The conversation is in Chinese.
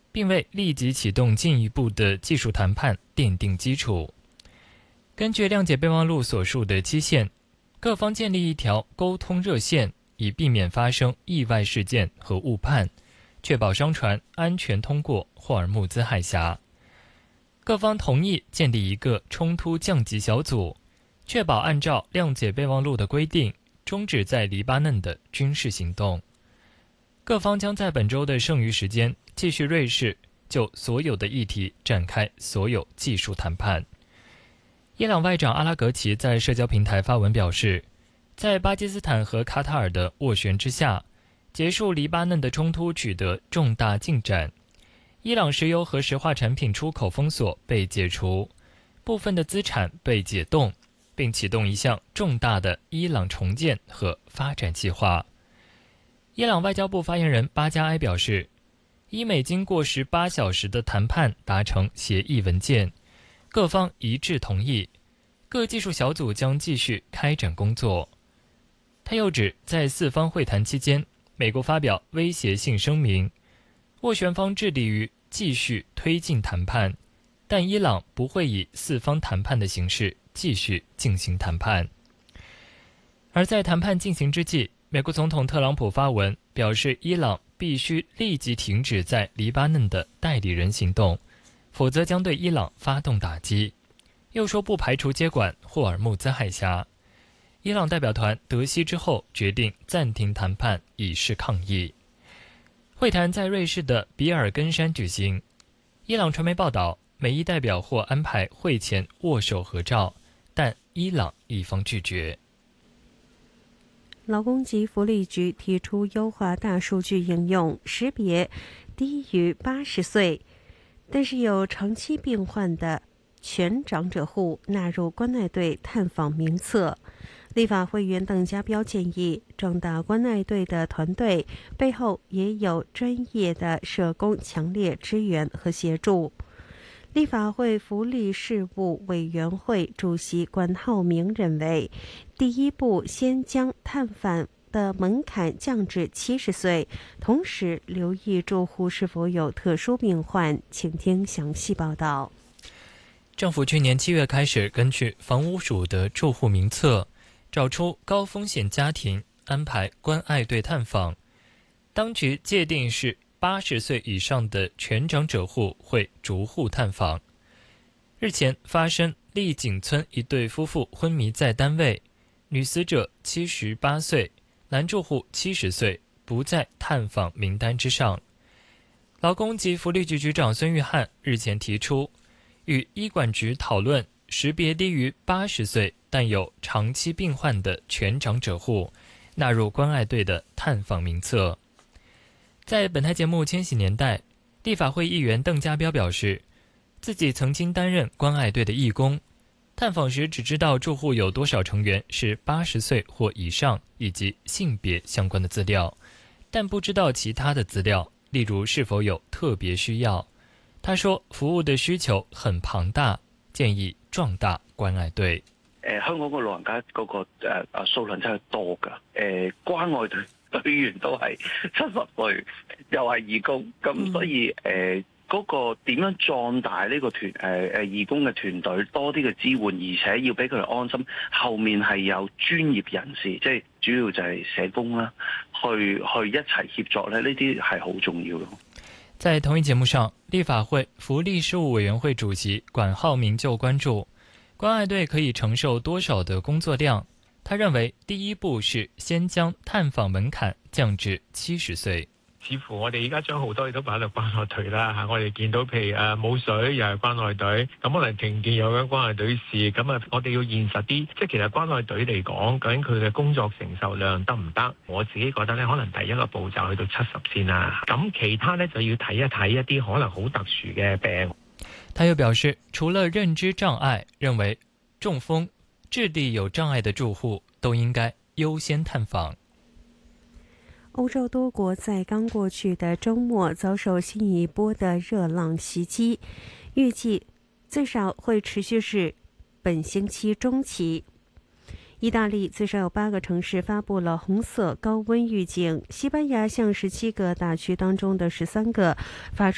并为立即启动进一步的技术谈判奠定基础。根据谅解备忘录所述的期限，各方建立一条沟通热线，以避免发生意外事件和误判，确保商船安全通过霍尔木兹海峡。各方同意建立一个冲突降级小组，确保按照谅解备忘录的规定，终止在黎巴嫩的军事行动。各方将在本周的剩余时间继续瑞士就所有的议题展开所有技术谈判。伊朗外长阿拉格齐在社交平台发文表示，在巴基斯坦和卡塔尔的斡旋之下，结束黎巴嫩的冲突取得重大进展。伊朗石油和石化产品出口封锁被解除，部分的资产被解冻，并启动一项重大的伊朗重建和发展计划。伊朗外交部发言人巴加埃表示，伊美经过18小时的谈判达成协议文件，各方一致同意，各技术小组将继续开展工作。他又指，在四方会谈期间，美国发表威胁性声明，斡旋方致力于继续推进谈判，但伊朗不会以四方谈判的形式继续进行谈判。而在谈判进行之际，美国总统特朗普发文表示，伊朗必须立即停止在黎巴嫩的代理人行动，否则将对伊朗发动打击。又说不排除接管霍尔木兹海峡。伊朗代表团得悉之后，决定暂停谈判，以示抗议。会谈在瑞士的比尔根山举行。伊朗传媒报道，美伊代表或安排会前握手合照，但伊朗一方拒绝。 劳工及福利局提出优化大数据应用，识别低于80岁但是有长期病患的全长者户纳入关爱队探访名册。立法会员邓家彪建议，壮大关爱队的团队背后也有专业的社工强烈支援和协助。立法会福利事务委员会主席管浩明认为，第一步先将探访的门槛降至70岁，同时留意住户是否有特殊病患。请听详细报道。 政府去年7月开始，根据房屋署的住户名册，找出高风险家庭，安排关爱队探访。当局界定是80岁以上的全长者户会逐户探访。日前发生丽景村一对夫妇昏迷在单位，女死者78岁，男住户70岁，不在探访名单之上。劳工及福利局局长孙玉菡日前提出，与医管局讨论识别低于80岁但有长期病患的全长者户纳入关爱队的探访名册。在本台节目《千禧年代》，立法会议员邓家彪表示，自己曾经担任关爱队的义工，探访时只知道住户有多少成员是80岁或以上，以及性别相关的资料，但不知道其他的资料，例如是否有特別需要。他說服務的需求很龐大，建議壯大關愛隊。 香港個老人家嗰個數量真係多㗎。關愛隊員都係70歲，又係義工，咁所以嗰個點樣壯大呢個義工嘅團隊，多啲嘅支援，而且要俾佢哋安心，後面係有專業人士，即係主要就係社工啦，去一齊協作咧，呢啲係好重要咯。 在同一節目上，立法會福利事務委員會主席管浩明就關注關愛隊可以承受多少的工作量。他認為第一步是先將探訪門檻降至70歲。 似乎我哋而家將好多嘢都擺落關愛隊啦嚇，我哋見到譬如冇水又係關愛隊，咁可能停電有緊關愛隊事，咁啊我哋要現實啲，即係其實關愛隊嚟講，究竟佢嘅工作承受量得唔得？我自己覺得咧，可能第一個步驟去到70先啦，咁其他咧就要睇一睇一啲可能好特殊嘅病。 他又表示，除了認知障礙，認為中風、智力有障礙的住戶都應該優先探訪。 歐洲多國在剛過去的週末遭受新一波的熱浪襲擊，預計最少會持續至本星期中期。意大利最少有8個城市發布了紅色高溫預警，西班牙向17個大區當中的13個發出